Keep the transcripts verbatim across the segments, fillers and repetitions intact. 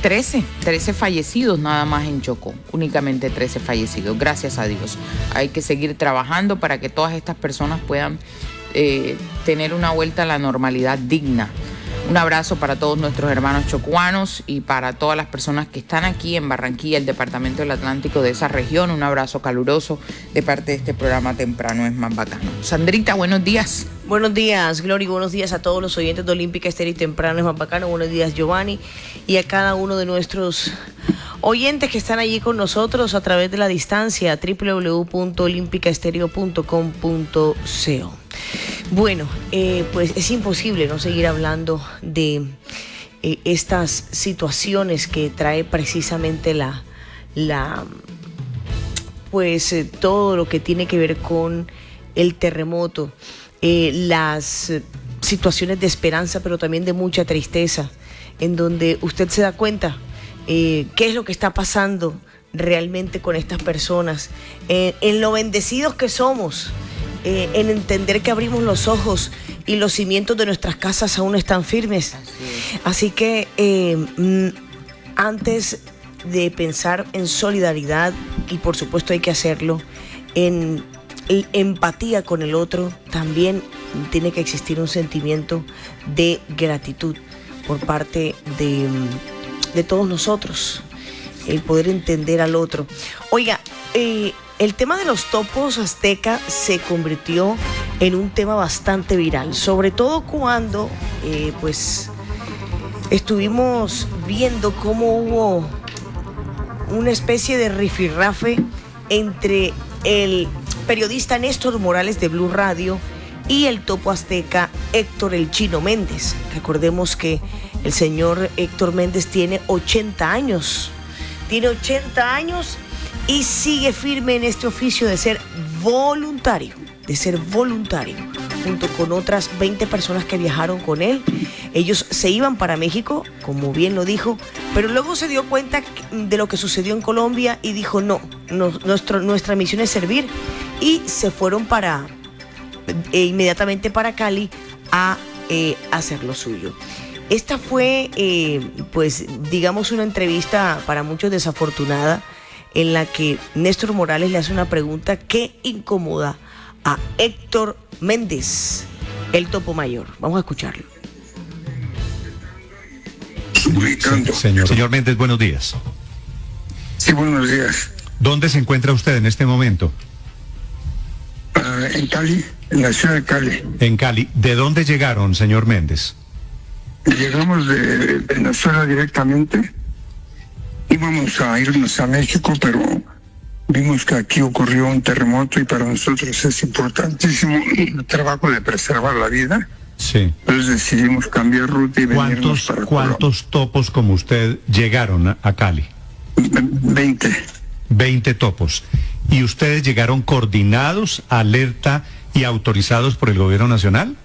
trece, trece fallecidos nada más en Chocó, únicamente trece fallecidos, gracias a Dios. Hay que seguir trabajando para que todas estas personas puedan eh, tener una vuelta a la normalidad digna. Un abrazo para todos nuestros hermanos chocuanos y para todas las personas que están aquí en Barranquilla, el departamento del Atlántico, de esa región. Un abrazo caluroso de parte de este programa Temprano es Más Bacano. Sandrita, buenos días. Buenos días, Glory. Buenos días a todos los oyentes de Olímpica Estéreo y Temprano es Más Bacano. Buenos días, Giovanni, y a cada uno de nuestros oyentes que están allí con nosotros a través de la distancia, doble u doble u doble u punto olímpica estéreo punto com punto co. Bueno, eh, pues es imposible no seguir hablando de eh, estas situaciones que trae precisamente la, la pues eh, todo lo que tiene que ver con el terremoto, eh, las eh, situaciones de esperanza, pero también de mucha tristeza, en donde usted se da cuenta eh, qué es lo que está pasando realmente con estas personas, eh, en lo bendecidos que somos. Eh, en entender que abrimos los ojos y los cimientos de nuestras casas aún están firmes. Así, Así que eh, mm, antes de pensar en solidaridad, y por supuesto hay que hacerlo, en, en empatía con el otro, también tiene que existir un sentimiento de gratitud por parte de, de todos nosotros, el poder entender al otro. Oiga, eh, el tema de los topos azteca se convirtió en un tema bastante viral, sobre todo cuando eh, pues estuvimos viendo cómo hubo una especie de rifirrafe entre el periodista Néstor Morales de Blue Radio y el topo azteca Héctor El Chino Méndez. Recordemos que el señor Héctor Méndez tiene ochenta años, tiene ochenta años y sigue firme en este oficio de ser voluntario, de ser voluntario, junto con otras veinte personas que viajaron con él. Ellos se iban para México, como bien lo dijo, pero luego se dio cuenta de lo que sucedió en Colombia y dijo, no, no nuestro, nuestra misión es servir, y se fueron para, eh, inmediatamente para Cali a eh, hacer lo suyo. Esta fue, eh, pues, digamos, una entrevista para muchos desafortunada, en la que Néstor Morales le hace una pregunta que incomoda a Héctor Méndez, el topo mayor. Vamos a escucharlo. Señor, señor Méndez, buenos días. Sí, buenos días. ¿Dónde se encuentra usted en este momento? Uh, en Cali, en la ciudad de Cali. En Cali. ¿De dónde llegaron, señor Méndez? Llegamos de Venezuela directamente. Íbamos a irnos a México, pero vimos que aquí ocurrió un terremoto y para nosotros es importantísimo el trabajo de preservar la vida. Sí. Entonces decidimos cambiar ruta y venirnos ¿Cuántos, para ¿Cuántos Colombia. topos como usted llegaron a, a Cali? Veinte. Veinte topos. ¿Y ustedes llegaron coordinados, alerta y autorizados por el gobierno nacional?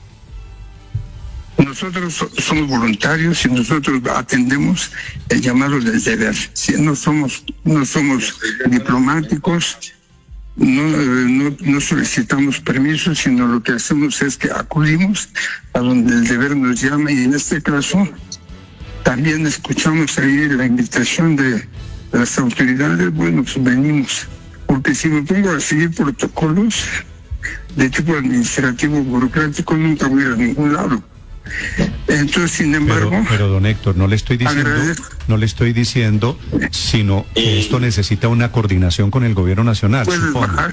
Nosotros somos voluntarios y nosotros atendemos el llamado del deber. Si no somos, no somos diplomáticos, no, no, no solicitamos permisos, sino lo que hacemos es que acudimos a donde el deber nos llama, y en este caso también escuchamos ahí la invitación de las autoridades. Bueno, pues venimos, porque si me pongo a seguir protocolos de tipo administrativo, burocrático, nunca voy a ir a ningún lado. Entonces, sin embargo, pero, pero don Héctor, no le estoy diciendo, agradezco. no le estoy diciendo, sino que esto necesita una coordinación con el gobierno nacional. ¿Puedes supongo. bajar?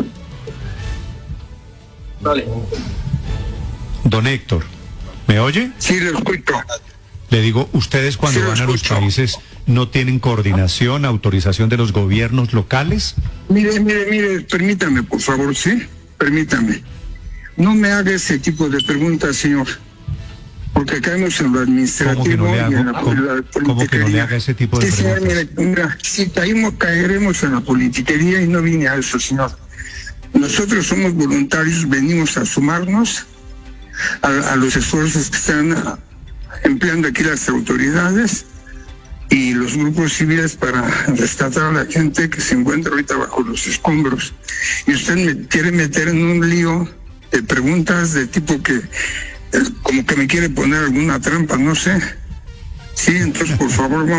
Vale. Don Héctor, ¿me oye? Sí, lo escucho. Le digo, ustedes cuando Sí, lo van a los escucho. países no tienen coordinación, autorización de los gobiernos locales. Mire, mire, mire, permítame, por favor, ¿sí? Permítame. No me haga ese tipo de preguntas, señor. Porque caemos en lo administrativo. ¿Cómo que no le y hago? en la, ¿Cómo- la cómo que no le haga ese tipo de sí, señor, preguntas? mire, mira, si caímos, caeremos en la politiquería y no vine a eso, señor. Nosotros somos voluntarios, venimos a sumarnos a, a los esfuerzos que están a, empleando aquí las autoridades y los grupos civiles para rescatar a la gente que se encuentra ahorita bajo los escombros. Y usted me quiere meter en un lío de preguntas de tipo que, eh, como que me quiere poner alguna trampa, no sé. Sí, entonces por favor, vamos.